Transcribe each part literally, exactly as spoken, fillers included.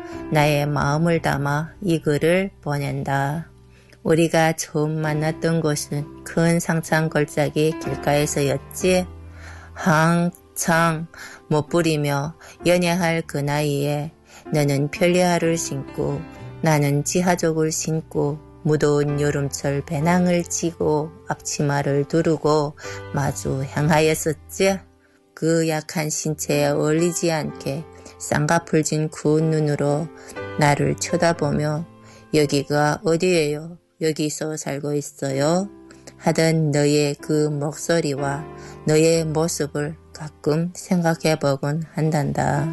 나의 마음을 담아 이 글을 보낸다. 우리가 처음 만났던 곳은 큰 상창 걸작이 길가에서였지. 한창 못 부리며 연애할 그 나이에 너는 편리화를 신고 나는 지하족을 신고 무더운 여름철 배낭을 지고 앞치마를 두르고 마주 향하였었지. 그 약한 신체에 어울리지 않게 쌍꺼풀진 구운 눈으로 나를 쳐다보며 여기가 어디예요? 여기서 살고 있어요? 하던 너의 그 목소리와 너의 모습을 가끔 생각해보곤 한단다.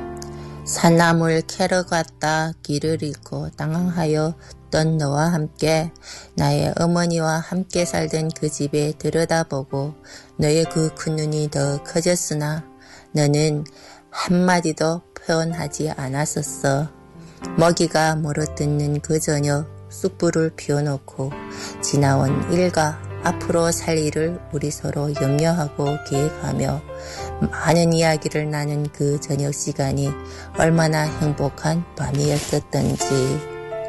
산나물 캐러 갔다 길을 잃고 당황하였던 너와 함께 나의 어머니와 함께 살던 그 집에 들여다보고 너의 그 큰 눈이 더 커졌으나 너는 한마디도 표현하지 않았었어. 먹이가 물어뜯는 그 저녁 쑥불을 피워놓고 지나온 일과 앞으로 살 일을 우리 서로 염려하고 계획하며 많은 이야기를 나눈 그 저녁 시간이 얼마나 행복한 밤이었었던지.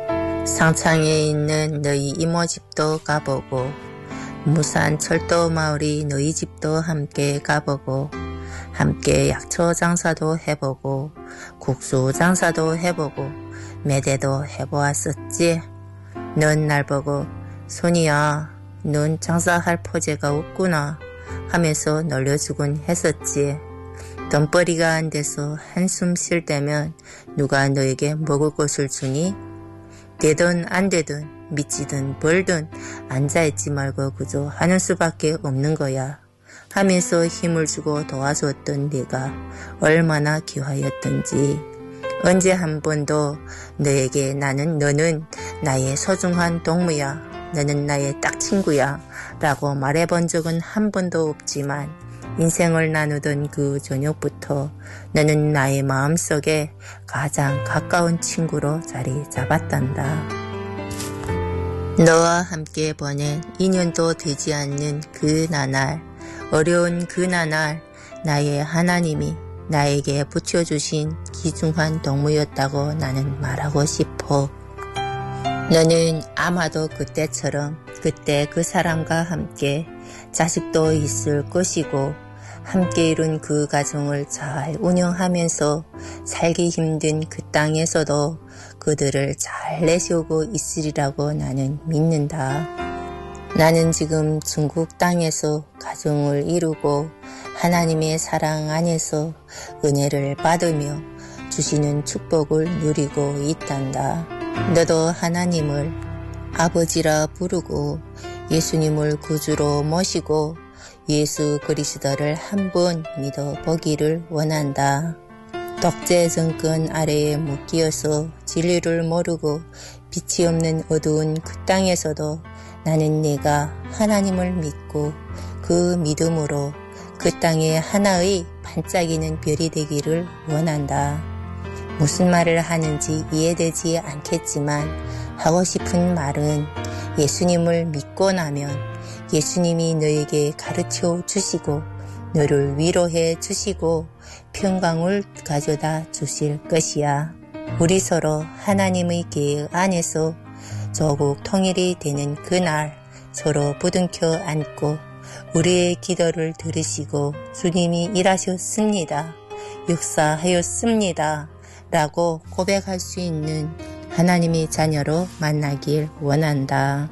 상창에 있는 너희 이모 집도 가보고 무산 철도 마을이 너희 집도 함께 가보고 함께 약초 장사도 해보고 국수 장사도 해보고 매대도 해보았었지. 넌 날 보고 손이야 넌 장사할 포재가 없구나 하면서 놀려주곤 했었지. 돈벌이가 안 돼서 한숨 쉴 때면 누가 너에게 먹을 것을 주니? 되든 안 되든 미치든 벌든 앉아있지 말고 그저 하는 수밖에 없는 거야 하면서 힘을 주고 도와줬던 네가 얼마나 귀하였던지. 언제 한 번도 너에게 나는 너는 나의 소중한 동무야 너는 나의 딱 친구야 라고 말해본 적은 한 번도 없지만 인생을 나누던 그 저녁부터 너는 나의 마음속에 가장 가까운 친구로 자리 잡았단다. 너와 함께 보낸 이 년도 되지 않는 그 나날, 어려운 그 나날 나의 하나님이 나에게 붙여주신 귀중한 동무였다고 나는 말하고 싶어. 너는 아마도 그때처럼 그때 그 사람과 함께 자식도 있을 것이고 함께 이룬 그 가정을 잘 운영하면서 살기 힘든 그 땅에서도 그들을 잘 내세우고 있으리라고 나는 믿는다. 나는 지금 중국 땅에서 가정을 이루고 하나님의 사랑 안에서 은혜를 받으며 주시는 축복을 누리고 있단다. 너도 하나님을 아버지라 부르고 예수님을 구주로 모시고 예수 그리스도를 한 번 믿어보기를 원한다. 독재 정권 아래에 묶여서 진리를 모르고 빛이 없는 어두운 그 땅에서도 나는 네가 하나님을 믿고 그 믿음으로 그 땅에 하나의 반짝이는 별이 되기를 원한다. 무슨 말을 하는지 이해되지 않겠지만 하고 싶은 말은 예수님을 믿고 나면 예수님이 너에게 가르쳐 주시고 너를 위로해 주시고 평강을 가져다 주실 것이야. 우리 서로 하나님의 계획 안에서 조국 통일이 되는 그날 서로 부둥켜 안고 우리의 기도를 들으시고 주님이 일하셨습니다. 역사하였습니다. 라고 고백할 수 있는 하나님의 자녀로 만나길 원한다.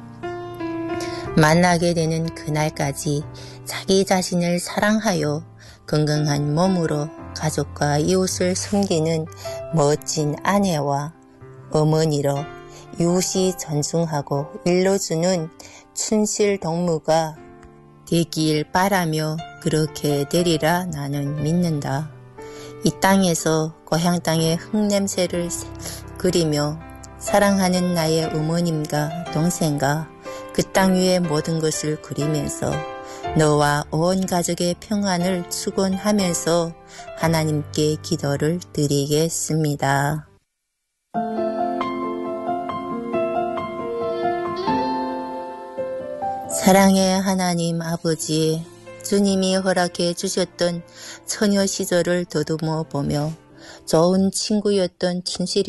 만나게 되는 그날까지 자기 자신을 사랑하여 건강한 몸으로 가족과 이웃을 섬기는 멋진 아내와 어머니로 이웃이 존중하고 일러주는 춘실 동무가 되길 바라며 그렇게 되리라 나는 믿는다. 이 땅에서 고향 땅의 흙냄새를 그리며 사랑하는 나의 어머님과 동생과 그 땅 위의 모든 것을 그리면서 너와 온 가족의 평안을 축원하면서 하나님께 기도를 드리겠습니다. 사랑의 하나님 아버지, 주님이 허락해 주셨던 처녀 시절을 더듬어 보며 좋은 친구였던 춘실이